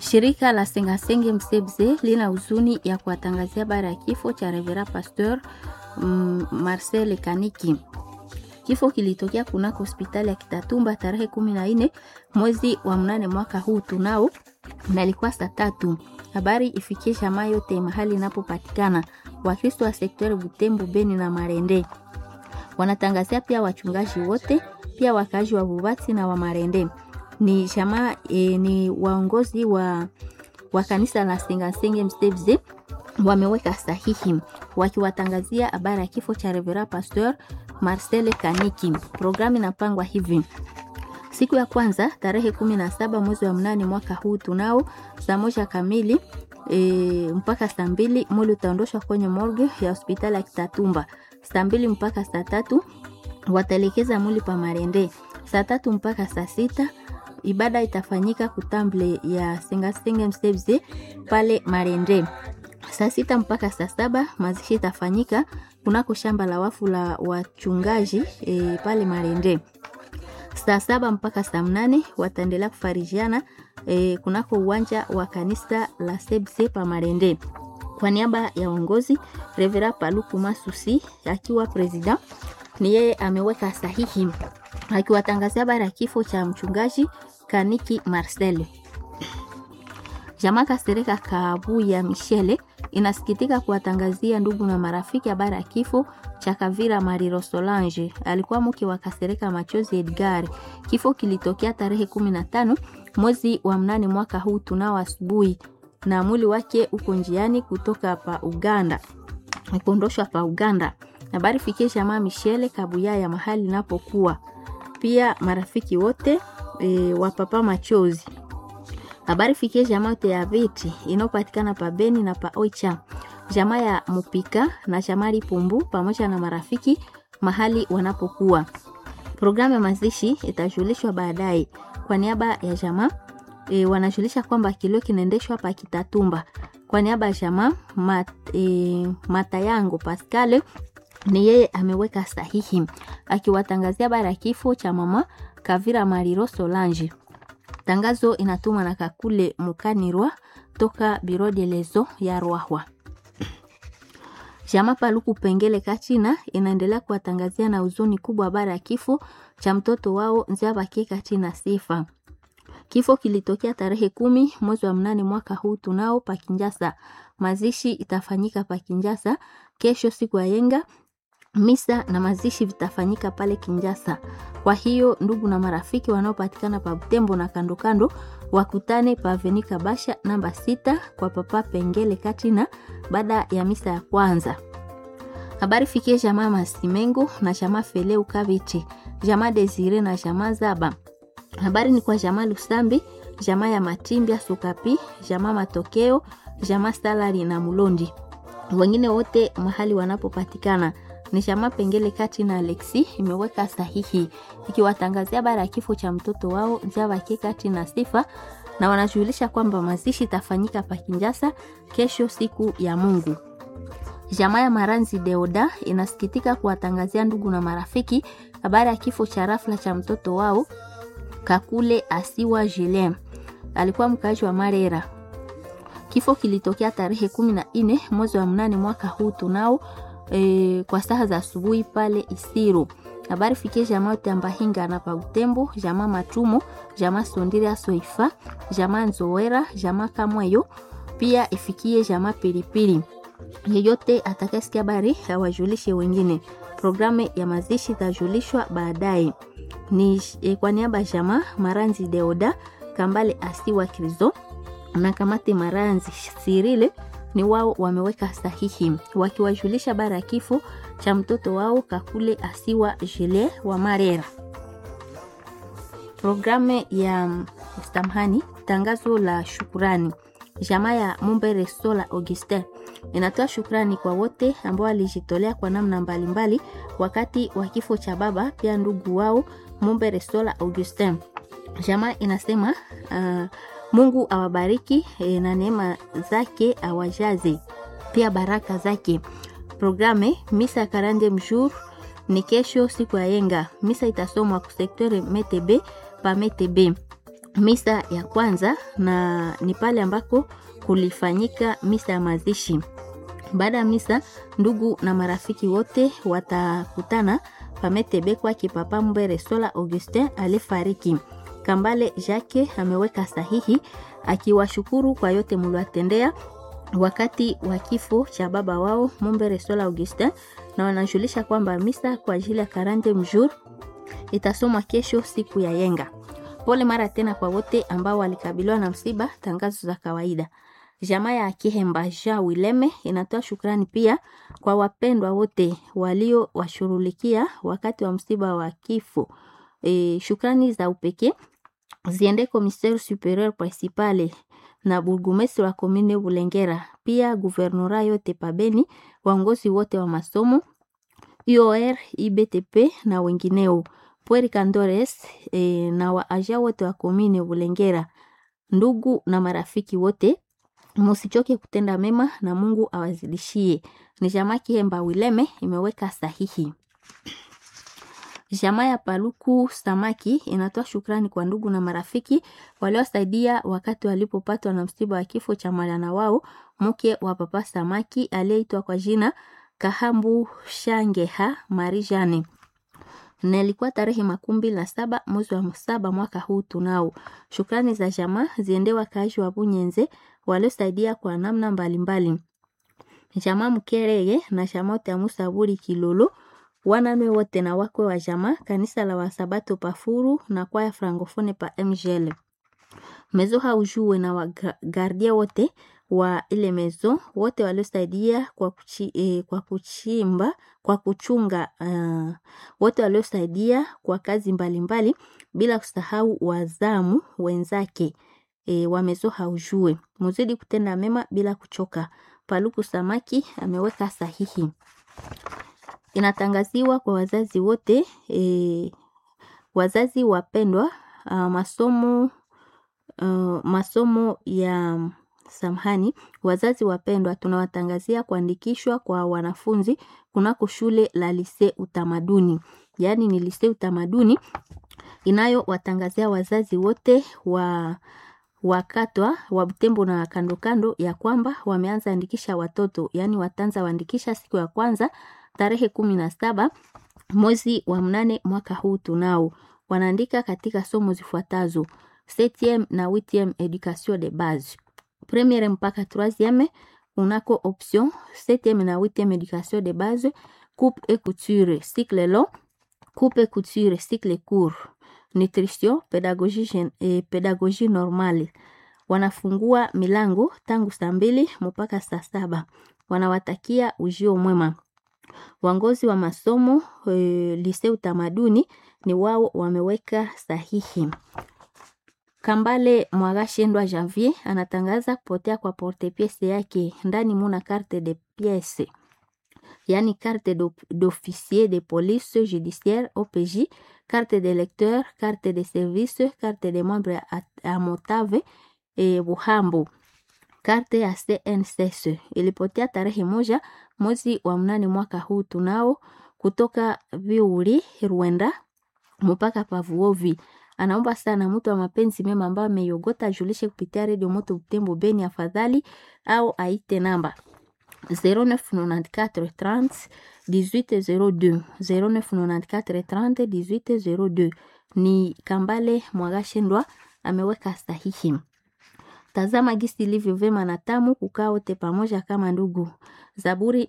Shirika la Sengasenge Msebze lina huzuni ya kuwatangazia habari ya kifo cha Reverend Pasteur Marcel Kaniki. Kifo kilitokea kunako hospitali ya Kitatumba tarehe 14 mwezi wa 8 mwaka huu tunao, na ilikuwa saa 3. Habari ifikie jamaa yote mahali inapopatikana. Wakristo wa sekta Butembo, Beni na Marende. Wanatangazia pia wachungaji wote, pia wakazi wa Bubati na wa Marende. Ni jamaa ni waongozi wa kanisa la Sengasenge Msebze wameweka sahihi wakiwatangazia habari ya kifo cha Reverend Pasteur Marcel Kaniki. Programu inapangwa hivi: siku ya kwanza tarehe 17 mwezi wa 8 mwaka huu tunao, saa 1 kamili mpaka saa 2 mwili utaondoshwa kwenye morgue ya hospitali ya Kitatumba. Saa 2 mpaka saa 3 wataelekeza mwili pa Marende. Saa 3 mpaka saa 6 ibada itafanyika kutamble ya Sengasenge Msebze pale Marende. Saa 6 mpaka saa 7 mazishi itafanyika kunako shamba la wafu la wachungaji pale Marende. Saa 7 mpaka saa 8 wataendelea kufarijiana kunako uwanja wa kanisa la Sebse pa Marende. Kwa niaba ya uongozi, Reverend Paluku Masusi akiwa president, ni yeye ameweka sahihi akiwatangazia habari ya kifo cha mchungaji Kaniki Marcel. Jamaa Kasereka Kabuya Michele inasikitika kuwatangazia ndugu na marafiki habari ya kifo cha Kavira Mariro Solange. Alikuwa mke wa Kasereka Machozi Edgar. Kifo kilitokea tarehe 15 mwezi wa 8 mwaka huu tunao asubuhi, na mwili wake uko njiani kutoka pa Uganda. Kuondoshwa pa Uganda. Habari fikie jamaa Michele Kabuya ya mahali napokuwa. Pia marafiki wote wa Papa Machozi. Habari fikie jamaa yote ya Viti inopatikana pa Beni na pa Oicha. Jamaa ya Mupika na Chamari Pumbu pamoja na marafiki mahali wanapokuwa. Programu ya mazishi itajulishwa baadaye. Kwa niaba ya jamaa wanajulisha kwamba kilio kinaendeshwa pa Kitatumba. Kwa niaba ya jamaa Matayango Pascal, ni yeye ameweka sahihi akiwatangazia habari ya kifo cha mama Kavira Mariro Solange. Tangazo inatumwa na Kakule Mukanirwa toka Biro de Lezo ya Rwahwa. Jamaa Paluku Pengele Kachina inaendelea kuwatangazia na huzuni kubwa habari ya kifo cha mtoto wao Nziabake Kachina Sifa. Kifo kilitokea tarehe 10 mwezi wa 8 mwaka huu tunao pa Kinjasa. Mazishi itafanyika pa Kinjasa kesho siku ya Yenga. Misa na mazishi vitafanyika pale Kinjasa. Kwa hiyo ndugu na marafiki wanaopatikana pa Butembo na kando kando wakutane pa Venika Basha namba 6 kwa Papa Pengele Katina baada ya misa ya kwanza. Habari fikie jamaa Masimengo na jamaa Feleu Kabiti, jamaa Desire na jamaa Zaba. Habari ni kwa jamaa Lusambi, jamaa ya Matimbia Sukapi, jamaa Matokeo, jamaa Salari na Mulondi. Wengine wote mahali wanapopatikana. Ni jamaa Pengele Kati na Alexi imeweka sahihi ikiwatangazia habari ya kifo cha mtoto wao Nziabake Kati na Sifa, na wanajulisha kwamba mazishi itafanyika pa Kinjasa kesho siku ya Mungu. Jamaa ya Maranzi Deoda inasikitika kuwatangazia ndugu na marafiki habari ya kifo cha rafla cha mtoto wao Kakule Asiwa Julien. Alikuwa mkazi wa Marera. Kifo kilitokea tarehe 14 mwezi wa 8 mwaka huu tunao kwa saa za asubuhi pale Isiro. Habari fikie jamaa yote Ambahinga na pa Butembo, jamaa Matumo, jamaa Sondira Soifa, jamaa Nzoera, jamaa Kamweyo, pia ifikie jamaa Pilipili. Yeyote atakayesikia habari hawajulishe wengine. Programu ya mazishi itajulishwa baadaye. Ni kwa niaba ya jamaa Maranzi Deoda, Kambale Asiwa Krizo na Kamate Maranzi Sirile, ni wao wameweka sahihi wakiwajulisha habari ya kifo cha mtoto wao Kakule Asiwa Jile wa Marera. Programu ya Stamhani, tangazo la shukrani. Jamaa ya Mumbere Sola Augustin inatoa shukrani kwa wote ambao walijitolea kwa namna mbalimbali wakati wa kifo cha baba pia ndugu wao Mumbere Sola Augustin. Jamaa inasema Mungu awabariki na neema zake awajaze pia baraka zake. Programe misa 40 jours ni kesho siku ya Yenga. Misa itasomwa ku sekteur Metebe pa Metebe. misa ya kwanza, na ni pale ambako kulifanyika misa ya mazishi. Baada ya misa, ndugu na marafiki wote watakutana pametebe kwa kipapa Mbere Sola Augustin alifariki. Kambale Jacques ameweka sahihi akiwashukuru kwa yote mliwatendea wakati wa kifo cha baba wao Mbere Sola Augustin, na wanajulisha kwamba misa kwa ajili ya 40 mjour itasomwa kesho siku ya yenga. Pole mara tena kwa wote ambao walikabiliwa na msiba. Tangazo za kawaida. Jamaa ya Kihemba Jean Wileme inatoa shukrani pia kwa wapendwa wote walio washurulikia wakati wa msiba wa kifo. Shukrani za upekee ziende Commissaire Superieur Principale na burgomestre wa commune Bulengera, pia gouvernorat yote pabeni, waongozi wote wa masomo, UOR, IBTP na wengineo, Pueri Candores na waaja wote wa commune Bulengera, ndugu na marafiki wote. Musichoke kutenda mema na Mungu awazidishie. Ni jamaa Kihemba Wileme imeweka sahihi. Jamaa ya Paluku Samaki inatoa shukrani kwa ndugu na marafiki waliosaidia wakati walipopatwa na msiba wa kifo cha mwana wao, mke wa papa Samaki aliyeitwa kwa jina Kahambu Shangeha Marijane. Na ilikuwa tarehe 27 mwezi wa 7 mwaka huu tunao. Shukrani za jamaa ziende wakaaji wa Bunyenze waliosaidia kwa namna mbalimbali. Jamaa Mkerege na jamaa ya Musaburi Kilolo, wananwe wote na wakwe wa jamaa, kanisa la Wasabato Pafuru na kwaya Francofone pa MGL. Mezo haujue na wagardia wote wa ile mezo wote waliosaidia kwa kuchunga wote waliosaidia kwa kazi mbalimbali, bila kusahau wazamu wenzake wa mezo haujue. Muzidi kutenda mema bila kuchoka. Paluku Samaki ameweka sahihi. Inatangaziwa kwa wazazi wote, wazazi wapendwa, masomo ya samhani. Wazazi wapendwa, tunawatangazia kuandikishwa kwa wanafunzi kunako shule la Lycée Utamaduni. Yaani ni Lycée Utamaduni inayo watangazia wazazi wote wakatwa wa Butembo na kando kando ya kwamba wameanza andikisha watoto. Yaani watanza waandikisha siku ya kwanza tarehe 17 mwezi wa 8 mwaka huu tunao. Wanaandika katika somo zifuatazo: 7e na 8e education de base, premiere mpaka 3e unako option 7e na 8e education de base, coupe et couture cycle long, coupe et couture cycle court, nutrition, pédagogie normale. Wanafungua milango tangu saa 2 mpaka saa 7. Wanawatakia ujio mwema. Wangozi wa masomo Lycée Utamaduni ni wao wameweka sahihi. Kambale Mwagashendwa Janvier anatangaza kupotea kwa porte pièce yake. Ndani muna carte de pièce, yani carte d'officier de police judiciaire OPJ, carte de lecteur, carte de service, carte de membre à Motave Buhambo, karte ya CNSS. Ilipotea tarehe 1 mwezi wa 8 mwaka huu tunao, kutoka Viuri Rwanda mpaka Pavuovi. Anaomba sana mtu wa mapenzi mema ambao ameyogota ajulishe kupitia Radio Moto Butembo Beni afadhali, au aite namba 0994 30 1802, 0994 30 1802. Ni Kambale Mwagashendwa ameweka sahihi. Tazama gisi ilivyo vema na tamu kukaa wote pamoja kama ndugu. Zaburi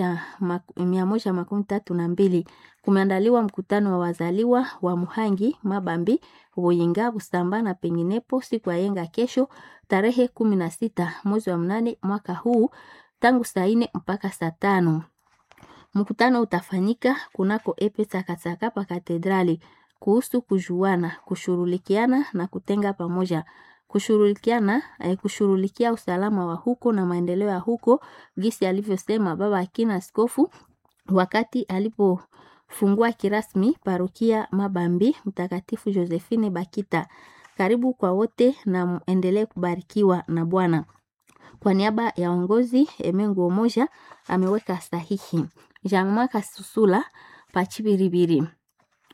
132. Kumeandaliwa mkutano wa wazaliwa wa Muhangi, Mabambi, Boyinga, Busamba na penginepo siku ya yenga kesho tarehe 16 mwezi wa 8 mwaka huu tangu saa 4 mpaka saa 5. Mkutano utafanyika kunako Epesa Katsaka pa katedrali kuhusu kujuana, kushurulikiana na kutenga pamoja. Kushurulikia usalama wa huko na maendeleo ya huko, gisi alivyosema baba akina askofu wakati alipofungua kirasmi parokia Mabambi Mtakatifu Josephine Bakita. Karibu kwa wote na muendelee kubarikiwa na Bwana. Kwa niaba ya uongozi Emengo Moja ameweka sahihi. Jean-Marc Susula Pachibiribiri.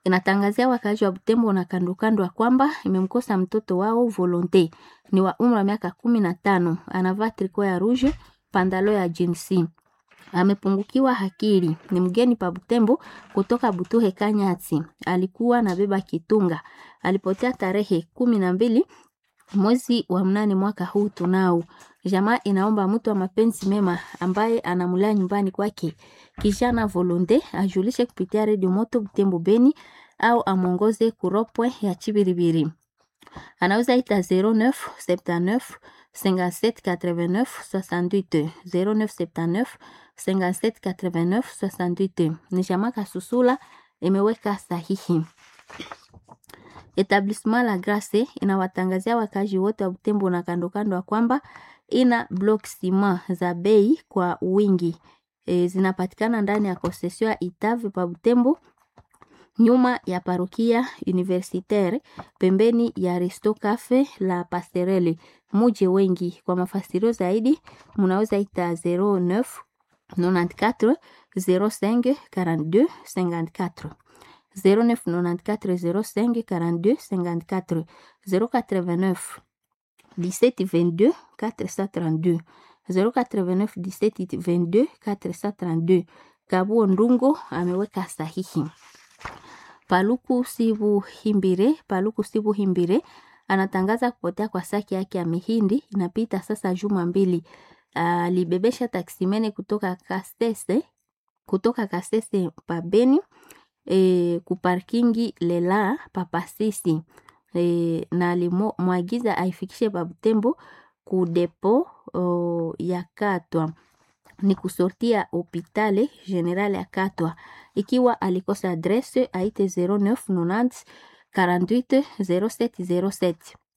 inatangazia wakaaji wa Butembo na kandokando ya kwamba imemkosa mtoto wao Volonte, ni wa umri wa miaka 15, anavaa triko ya rouge, pandalo ya jinsi, amepungukiwa akili, ni mgeni pa Butembo kutoka Butuhe Kanyati, alikuwa na beba kitunga, alipotea tarehe 12 mwezi wa mnane mwaka huu tunao. Jamaa inaomba mtu wa mapenzi mema ambaye anamulea nyumbani kwake kijana Volonte ajulishe kupitia Radio Moto Butembo Beni au amongoze kuropwe ya Chibiribiri. Anaweza ita 09 79 57 89 68 09 79 57 89 68. Ni jamaa Kasusula imeweka sahihi. Etablissement La Grace inawatangazia wakazi wote wa Butembo na kandokando wa kwamba ina block ciment za bei kwa wingi. Zinapatikana ndani ya concession ya Itave pa Butembo, nyuma ya parokia universitaire, pembeni ya Resto Cafe La Passerelle. Muje wengi. Kwa mafasirio zaidi munaweza ita 09 94 05 42 54 0994 05 42 54 089 17 22 432 089 17 22 432. Kabuo Ndungo ameweka sahihi. Paluku Sibu Himbire anatangaza kupotea kwa saki yake ya mihindi, inapita sasa juma 2. Alibebesha taksimene kutoka Kasese pa Beni kuparkingi lela papasisi na alimwagiza aifikishe pa Butembo ku depo ya Katwa, ni kusortia hopitale general ya Katwa. Ikiwa alikosa adresse aite 0990 48 0707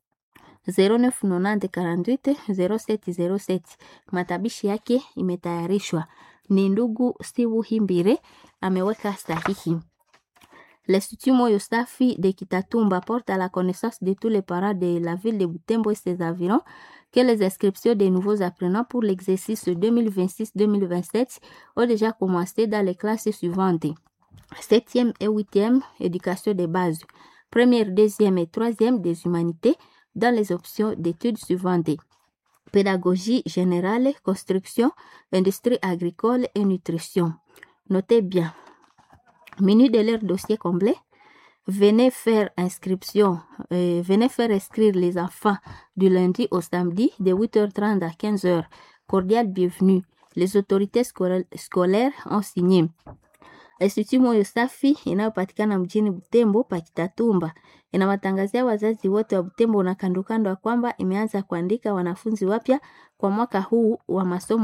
0990 48 0707. Matabishi yake imetayarishwa. Ni ndugu Sibu Himbire ameweka sahihi. L'Institut Moyo Safi de Kitatumba porte à la connaissance de tous les parents de la ville de Butembo et ses environs que les inscriptions des nouveaux apprenants pour l'exercice 2026-2027 ont déjà commencé dans les classes suivantes. 7e et 8e, éducation de base. 1er, 2e et 3e des humanités dans les options d'études suivantes. Pédagogie générale, construction, industrie agricole et nutrition. Notez bien. Menu de leur dossier complet. Venez faire inscrire les enfants du lundi au samedi de 8h30 à 15h. Cordial bienvenue. Les autorités scolaires ont signé. Institut Moyo Safi inayopatikana mjini Butembo pa Kitatumba inawatangazia wazazi wote wa Butembo na kandokando ya kwamba imeanza kuandika wanafunzi wapya kwa mwaka huu wa masomo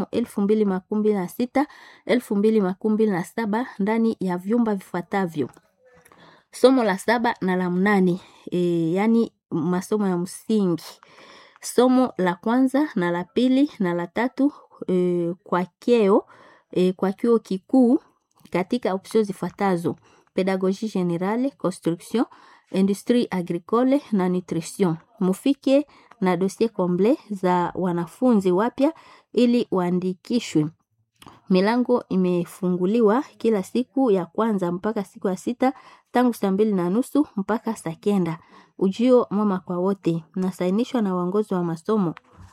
2026-2027 ndani ya vyumba vifuatavyo. Somo la 7 na la 8, yani masomo ya msingi. Somo la kwanza na la pili na la 3 kwa kio kikuu katika option zifuatazo: pédagogie générale, construction, industrie agricole na nutrition. Mufike na dossier complet za wanafunzi wapya ili waandikishwe. Milango imefunguliwa kila siku ya kwanza mpaka siku ya 6 tangu saa 2:30 mpaka saa 9. Ujio mwema kwa wote. Nasainishwa na uongozi wa masomo.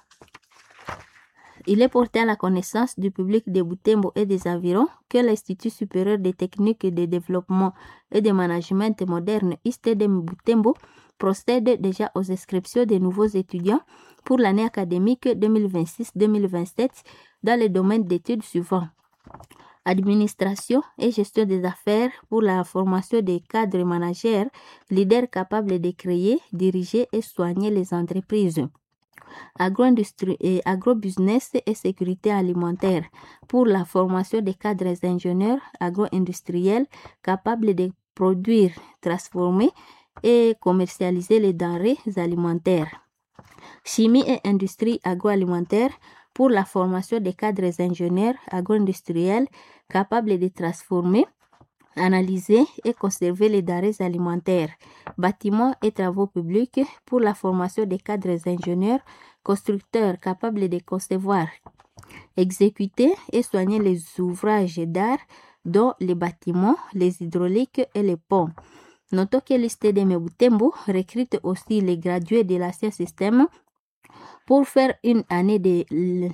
Il est porté à la connaissance du public de Butembo et des environs que l'Institut supérieur des techniques de développement et de management moderne ISTEDEM Butembo procède déjà aux inscriptions des nouveaux étudiants pour l'année académique 2026-2027 dans les domaines d'études suivants: administration et gestion des affaires pour la formation des cadres managers, leaders capables de créer, diriger et soigner les entreprises; agro-industrie et agro-business et sécurité alimentaire pour la formation des cadres ingénieurs agro-industriels capables de produire, transformer et commercialiser les denrées alimentaires; chimie et industrie agroalimentaire pour la formation des cadres ingénieurs agro-industriels capables de transformer, analyser et conserver les denrées alimentaires; bâtiments et travaux publics pour la formation des cadres ingénieurs constructeurs capables de concevoir, exécuter et soigner les ouvrages d'art dont les bâtiments, les hydrauliques et les ponts; Notons que l'ISTDM Butembo recrute aussi les gradués de l'ancien système pour faire une année de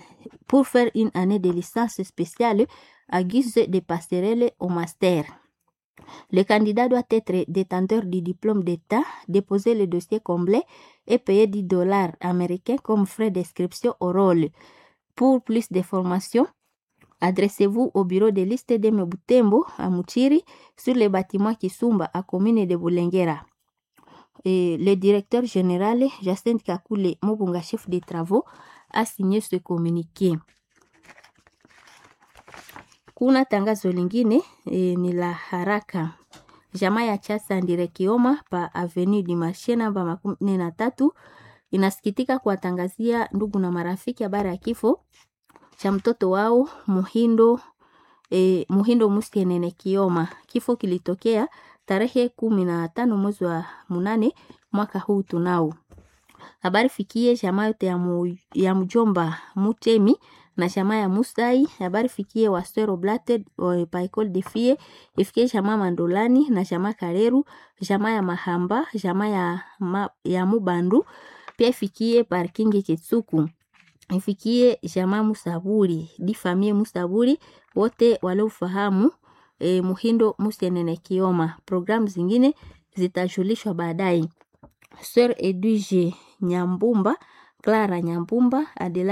licence spéciale à guise de passerelle au master. Le candidat doit être détenteur du diplôme d'État, déposer le dossier complet et payer $10 américains comme frais d'inscription au rôle. Pour plus d'informations, adressez-vous au bureau de l'ISTDM Butembo à Muchiri sur le bâtiment Kisumba à commune de Bulengera. Et le directeur général Jacinthe Kakule Mobunga, chef des travaux, a signé ce communiqué. Kuna tangazo lingine ni la haraka. Jamaa ya Chasa Ndire Kioma pa Avenue du Marché namba 43 inasikitika kuwatangazia ndugu na marafiki habari ya kifo cha mtoto wao Muhindo Musienene Kioma. Kifo kilitokea tarehe 15 mwezi wa 8 mwaka huu tunao. Habari fikie jamaa yote ya mjomba Mutemi na jamaa ya Musai. Habari fikie wa Sero Blated pa Ecole de Filles. Ifikie jamaa Mandolani na jamaa Kareru, jamaa ya Mahamba, jamaa ya Mubandu. Pia ifikie parking Kitsuku. Ifikie jamaa Musaburi, di famille Musaburi, wote waliofahamu Muhindo Musienene Kioma. Programu zingine zitajulishwa baadaye. Sœur Edwige Nyambumba, Clara Nyambumba,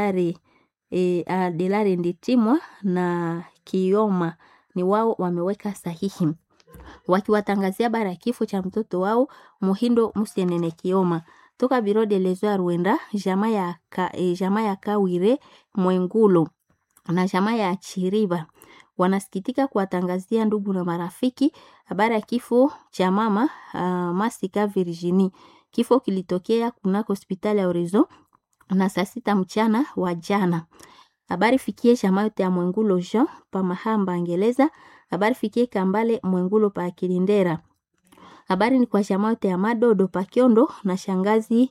Adelare Nditimwa na Kioma ni wao wameweka sahihi wakiwatangazia habari ya kifo cha mtoto wao Muhindo Musienene Kioma. Toka biro de lezo Rwenda, jamaa ya Kawire Mwengulo na jamaa ya Chiriba wanasikitika kuwatangazia ndugu na marafiki habari ya kifo cha mama Masika Virginie. Kifo kilitokea kunako hospitali ya Horizon na saa 6 mchana wa jana. Habari fikie jamaa yote ya Mwengulo Jean pa Mahamba Ngeleza. Habari fikie Kambale Mwengulo pa Kilindera. Habari ni kwa jamaa yote ya Madodo pa Kiondo na shangazi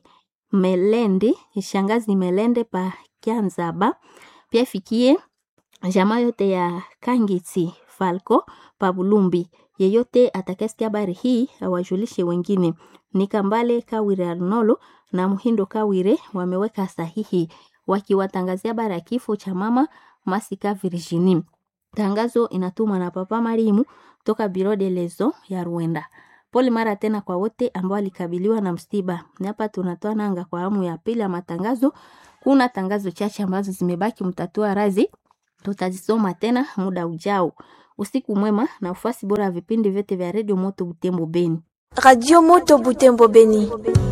Melende pa Kianzaba. Pia fikie jamaa yote ya Kangiti Falco pa Bulumbi. Yeyote atakayesikia habari hii awajulishe wengine. Ni Kambale Kawire Arnolo na Muhindo Kawire wameweka sahihi wakiwatangazia habari ya kifo cha mama Masika Virginie. Tangazo inatumwa na Papa Marimu toka Biro de Lezo ya Rwenda. Pole mara tena kwa wote ambao walikabiliwa na msiba. Hapa tunatoa nanga kwa awamu ya pili ya matangazo. Kuna tangazo chache ambazo zimebaki, mtatua razi. Tutazisoma tena muda ujao. Usiku mwema na ufuasi bora ya vipindi vyote vya Radio Moto Butembo Beni. Radio Moto Butembo Beni.